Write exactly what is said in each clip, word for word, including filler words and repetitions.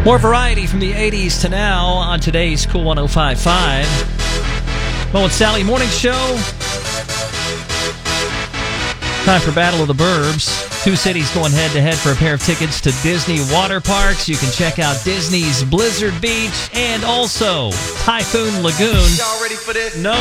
More variety from the eighties to now on today's Cool one oh five point five. Mo and Sally Morning Show. Time for Battle of the Burbs. Two cities going head-to-head for a pair of tickets to Disney water parks. You can check out Disney's Blizzard Beach and also Typhoon Lagoon. Y'all ready for this? No.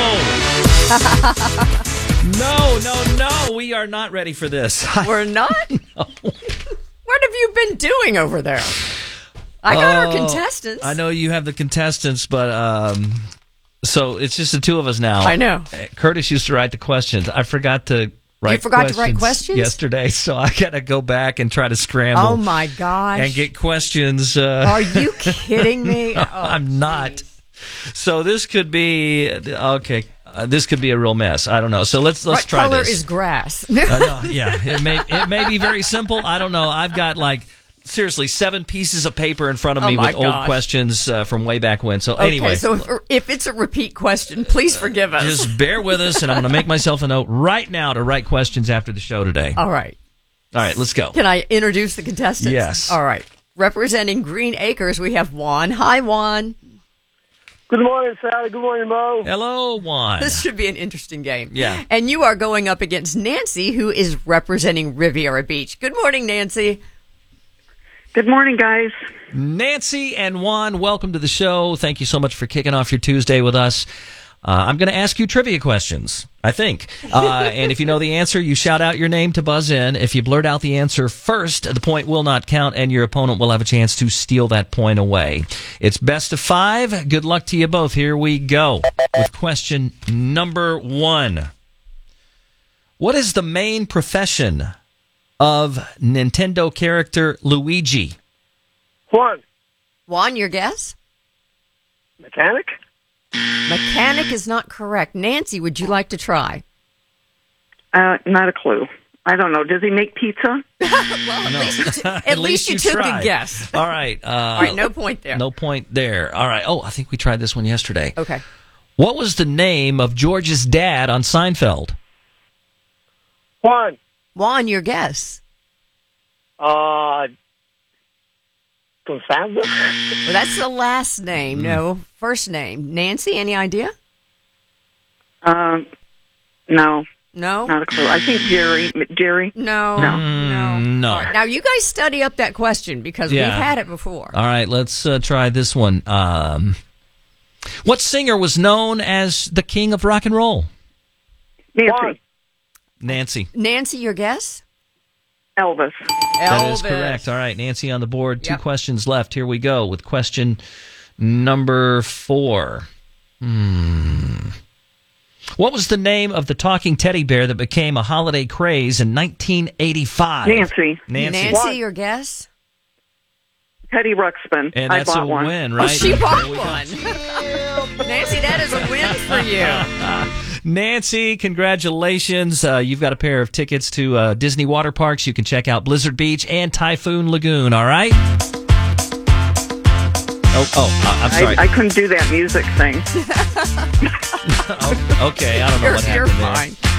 no, no, no. We are not ready for this. We're not? No. What have you been doing over there? I got Oh, our contestants. I know you have the contestants, but um, so it's just the two of us now. I know. Curtis used to write the questions. I forgot to write You forgot to write questions? yesterday, so I got to go back and try to scramble. Oh, my gosh. And get questions. Uh, Are you kidding me? no, Oh, I'm not. So this could be, okay, uh, this could be a real mess. I don't know. So let's let's what try color this. is grass? uh, no, yeah, it may, it may be very simple. I don't know. I've got like... Seriously, seven pieces of paper in front of Oh me my with old gosh. questions uh, from way back when. So Okay, anyway, so if, if it's a repeat question, please forgive us. just bear with us, and I'm going to make myself a note right now to write questions after the show today. All right. All right, let's go. Can I introduce the contestants? Yes. All right. Representing Green Acres, we have Juan. Hi, Juan. Good morning, Sally. Good morning, Mo. Hello, Juan. This should be an interesting game. Yeah. And you are going up against Nancy, who is representing Riviera Beach. Good morning, Nancy. Good morning, guys. Nancy and Juan, welcome to the show. Thank you so much for kicking off your Tuesday with us. Uh, I'm going to ask you trivia questions, I think. Uh, and if you know the answer, you shout out your name to buzz in. If you blurt out the answer first, the point will not count, and your opponent will have a chance to steal that point away. It's best of five. Good luck to you both. Here we go with question number one. What is the main profession of Nintendo character Luigi? Juan, Juan, your guess? mechanic? Mechanic is not correct. Nancy, would you like to try? Uh, not a clue. I don't know. Does he make pizza? Well, at least you, t- at least you took tried. a guess. All right. Uh, All right, no point there. No point there. All right. Oh, I think we tried this one yesterday. Okay. What was the name of George's dad on Seinfeld? Juan, Juan, your guess? uh, Constanza? Well, that's the last name. No, first name. Nancy, any idea? Um, no, No? not a clue. I think Jerry. Jerry. No. No. No. no. All right, now, you guys study up that question because Yeah. we've had it before. All right. Let's uh, try this one. Um, what singer was known as the king of rock and roll? Nancy. Juan, Nancy. Nancy, your guess? Elvis. That is correct. All right. Nancy on the board. Two Yep. questions left. Here we go with question number four. Hmm. What was the name of the talking teddy bear that became a holiday craze in nineteen eighty-five? Nancy. Nancy. Nancy, What? your guess? Teddy Ruxpin. And I that's bought a one. win, right? Oh, she bought There we go. one. Nancy, that is a win for you. Nancy, congratulations. Uh, you've got a pair of tickets to uh, Disney water parks. You can check out Blizzard Beach and Typhoon Lagoon, all right? Oh, oh, uh, I'm sorry. I, I couldn't do that music thing. Oh, okay, I don't know You're, what you're happened there. fine.